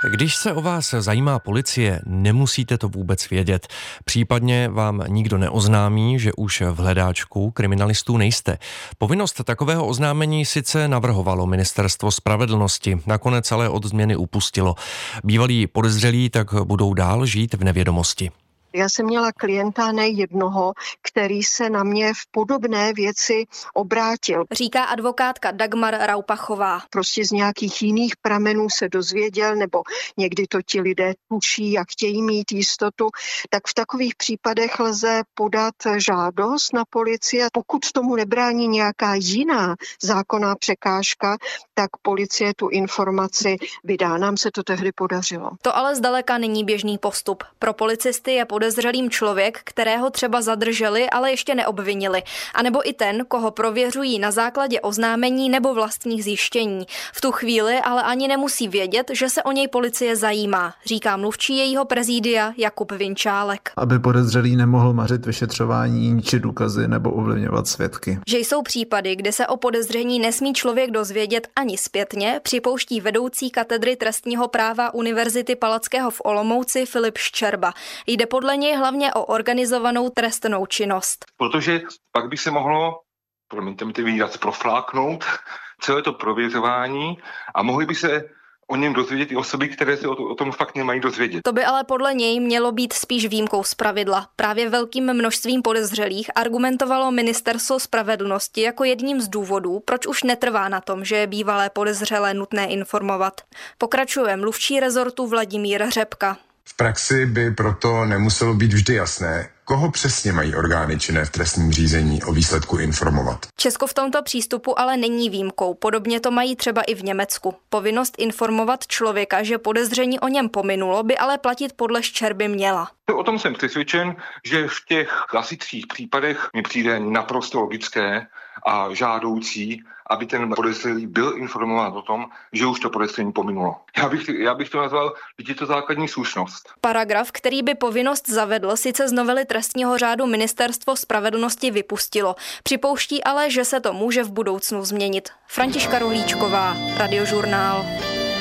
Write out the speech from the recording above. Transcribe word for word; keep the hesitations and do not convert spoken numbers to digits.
Když se o vás zajímá policie, nemusíte to vůbec vědět. Případně vám nikdo neoznámí, že už v hledáčku kriminalistů nejste. Povinnost takového oznámení sice navrhovalo Ministerstvo spravedlnosti, nakonec ale od změny upustilo. Bývalí podezřelí tak budou dál žít v nevědomosti. Já jsem měla klienta ne jednoho, který se na mě v podobné věci obrátil. Říká advokátka Dagmar Raupachová. Prostě z nějakých jiných pramenů se dozvěděl, nebo někdy to ti lidé tuší a chtějí mít jistotu, tak v takových případech lze podat žádost na policii. Pokud tomu nebrání nějaká jiná zákonná překážka, tak policie tu informaci vydá. Nám se to tehdy podařilo. To ale zdaleka není běžný postup. Pro policisty je podezřelým člověk, kterého třeba zadrželi, ale ještě neobvinili. A nebo i ten, koho prověřují na základě oznámení nebo vlastních zjištění. V tu chvíli ale ani nemusí vědět, že se o něj policie zajímá, říká mluvčí jejího prezídia Jakub Vinčálek. Aby podezřelý nemohl mařit vyšetřování, ničit důkazy nebo ovlivňovat svědky. Že jsou případy, kde se o podezření nesmí člověk dozvědět ani zpětně, připouští vedoucí katedry trestního práva Univerzity Palackého v Olomouci Filip Ščerba. Jde podle něj hlavně o organizovanou trestnou činnost. Protože pak by se mohlo, promiňte mi ty výraz, profláknout celé to prověřování a mohly by se o něm dozvědět i osoby, které se o, to, o tom fakt nemají dozvědět. To by ale podle něj mělo být spíš výjimkou z pravidla. Právě velkým množstvím podezřelých argumentovalo Ministerstvo spravedlnosti jako jedním z důvodů, proč už netrvá na tom, že je bývalé podezřelé nutné informovat. Pokračuje mluvčí rezortu Vladimír Řepka. V praxi by proto nemuselo být vždy jasné, koho přesně mají orgány činné v trestním řízení o výsledku informovat. Česko v tomto přístupu ale není výjimkou. Podobně to mají třeba i v Německu. Povinnost informovat člověka, že podezření o něm pominulo, by ale platit podle Ščerby měla. O tom jsem přesvědčen, že v těch klasických případech mi přijde naprosto logické a žádoucí, aby ten podezřelý byl informován o tom, že už to podezření pominulo. Já bych, já bych to nazval, že je to základní slušnost. Paragraf, který by povinnost zavedl, sice z novely trestního řádu Ministerstvo spravedlnosti vypustilo. Připouští ale, že se to může v budoucnu změnit. Františka Rohlíčková, Radiožurnál.